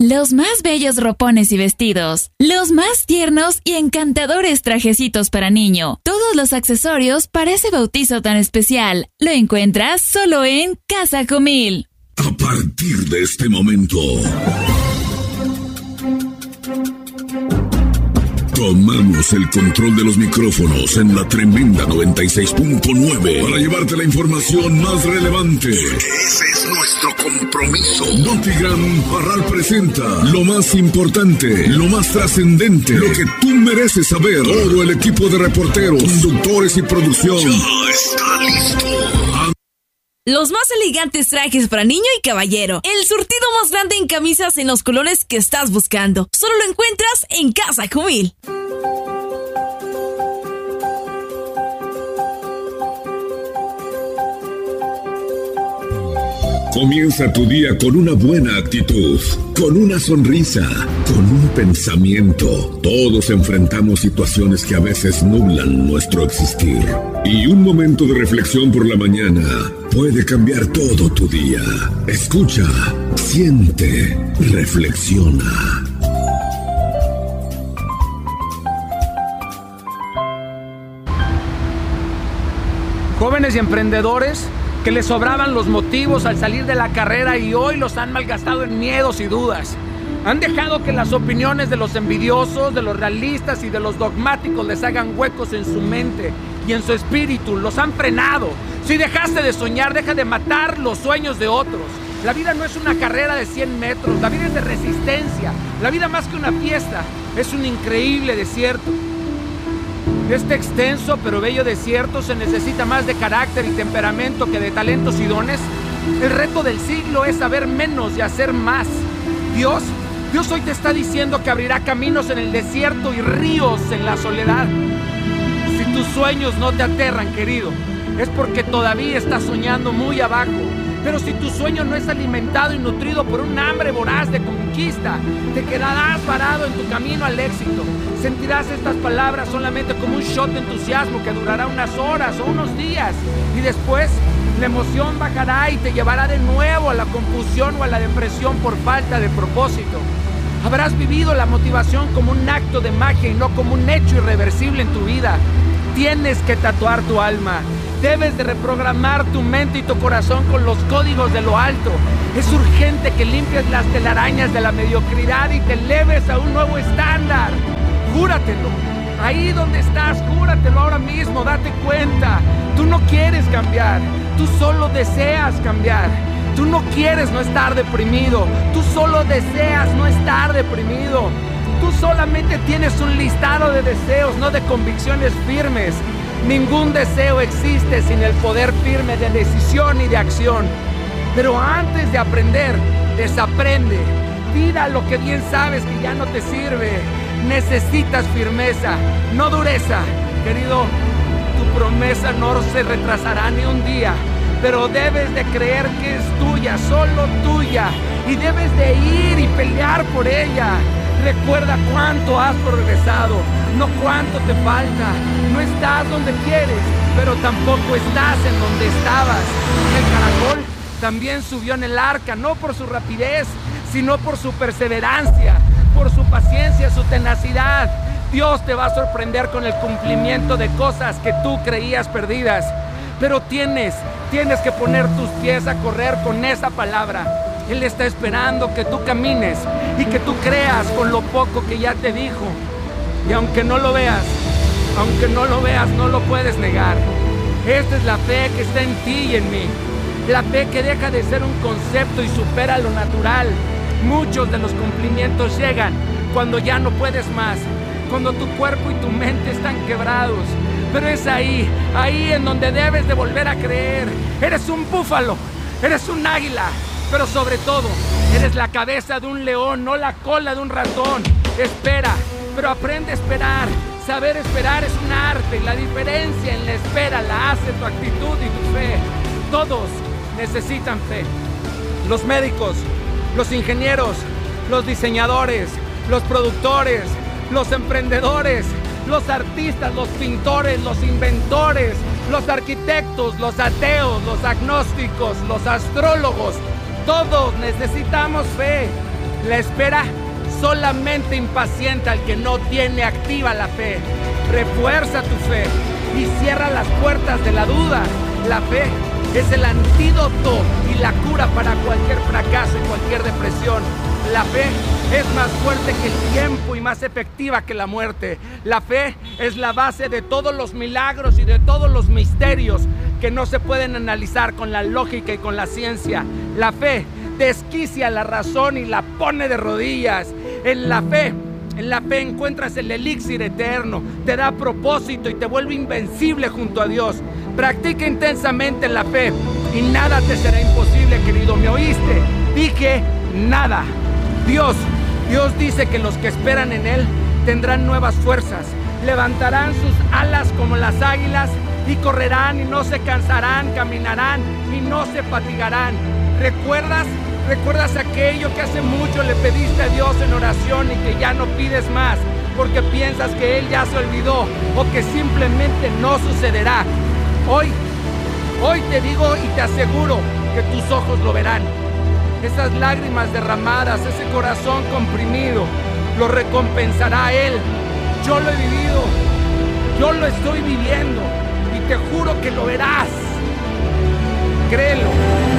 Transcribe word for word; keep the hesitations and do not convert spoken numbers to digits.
Los más bellos ropones y vestidos, los más tiernos y encantadores trajecitos para niño, todos los accesorios para ese bautizo tan especial, lo encuentras solo en Casa Jumil. A partir de este momento, tomamos el control de los micrófonos en la tremenda noventa y seis punto nueve para llevarte la información más relevante. Ese es nuestro compromiso. Notigram Parral presenta lo más importante, lo más trascendente, lo que tú mereces saber. Todo el equipo de reporteros, conductores y producción ya está listo. Los más elegantes trajes para niño y caballero. El surtido más grande en camisas en los colores que estás buscando. Solo lo encuentras en Casa Jumil. Comienza tu día con una buena actitud, con una sonrisa, con un pensamiento. Todos enfrentamos situaciones que a veces nublan nuestro existir. Y un momento de reflexión por la mañana puede cambiar todo tu día. Escucha, siente, reflexiona. Jóvenes y emprendedores que les sobraban los motivos al salir de la carrera y hoy los han malgastado en miedos y dudas. Han dejado que las opiniones de los envidiosos, de los realistas y de los dogmáticos les hagan huecos en su mente y en su espíritu. Los han frenado. Si dejaste de soñar, deja de matar los sueños de otros. La vida no es una carrera de cien metros, la vida es de resistencia. La vida, más que una fiesta, es un increíble desierto. De este extenso pero bello desierto se necesita más de carácter y temperamento que de talentos y dones. El reto del siglo es saber menos y hacer más. Dios, Dios hoy te está diciendo que abrirá caminos en el desierto y ríos en la soledad. Si tus sueños no te aterran, querido, es porque todavía estás soñando muy abajo. Pero si tu sueño no es alimentado y nutrido por un hambre voraz de conquista, te quedarás parado en tu camino al éxito. Sentirás estas palabras solamente como un shot de entusiasmo que durará unas horas o unos días. Y después la emoción bajará y te llevará de nuevo a la confusión o a la depresión por falta de propósito. Habrás vivido la motivación como un acto de magia y no como un hecho irreversible en tu vida. Tienes que tatuar tu alma. Debes de reprogramar tu mente y tu corazón con los códigos de lo alto. Es urgente que limpies las telarañas de la mediocridad y te eleves a un nuevo estándar. Júratelo. Ahí donde estás, júratelo ahora mismo. Date cuenta. Tú no quieres cambiar. Tú solo deseas cambiar. Tú no quieres no estar deprimido. Tú solo deseas no estar deprimido. Tú solamente tienes un listado de deseos, no de convicciones firmes. Ningún deseo existe sin el poder firme de decisión y de acción. Pero antes de aprender, desaprende. Tira lo que bien sabes que ya no te sirve. Necesitas firmeza, no dureza. Querido, tu promesa no se retrasará ni un día. Pero debes de creer que es tuya, solo tuya. Y debes de ir y pelear por ella. Recuerda cuánto has progresado, no cuánto te falta. No estás donde quieres, pero tampoco estás en donde estabas. El caracol también subió en el arca, no por su rapidez, sino por su perseverancia, por su paciencia, su tenacidad. Dios te va a sorprender con el cumplimiento de cosas que tú creías perdidas. Pero tienes, tienes que poner tus pies a correr con esa palabra. Él está esperando que tú camines y que tú creas con lo poco que ya te dijo. Y aunque no lo veas, aunque no lo veas, no lo puedes negar. Esta es la fe que está en ti y en mí. La fe que deja de ser un concepto y supera lo natural. Muchos de los cumplimientos llegan cuando ya no puedes más, cuando tu cuerpo y tu mente están quebrados. Pero es ahí, ahí en donde debes de volver a creer. Eres un búfalo, eres un águila. Pero sobre todo, eres la cabeza de un león, no la cola de un ratón. Espera, pero aprende a esperar. Saber esperar es un arte. La diferencia en la espera la hace tu actitud y tu fe. Todos necesitan fe. Los médicos, los ingenieros, los diseñadores, los productores, los emprendedores, los artistas, los pintores, los inventores, los arquitectos, los ateos, los agnósticos, los astrólogos. Todos necesitamos fe. La espera solamente impacienta al que no tiene activa la fe. Refuerza tu fe y cierra las puertas de la duda. La fe es el antídoto y la cura para cualquier fracaso y cualquier depresión. La fe es más fuerte que el tiempo y más efectiva que la muerte. La fe es la base de todos los milagros y de todos los misterios que no se pueden analizar con la lógica y con la ciencia. La fe desquicia la razón y la pone de rodillas. En la fe, en la fe encuentras el elixir eterno, te da propósito y te vuelve invencible junto a Dios. Practica intensamente la fe y nada te será imposible, querido. ¿Me oíste? Dije nada. Dios, Dios dice que los que esperan en Él tendrán nuevas fuerzas, levantarán sus alas como las águilas y correrán y no se cansarán, caminarán y no se fatigarán. ¿Recuerdas? ¿Recuerdas aquello que hace mucho le pediste a Dios en oración y que ya no pides más porque piensas que Él ya se olvidó o que simplemente no sucederá? Hoy, hoy te digo y te aseguro que tus ojos lo verán. Esas lágrimas derramadas, ese corazón comprimido, lo recompensará Él. Yo lo he vivido, yo lo estoy viviendo y te juro que lo verás. Créelo.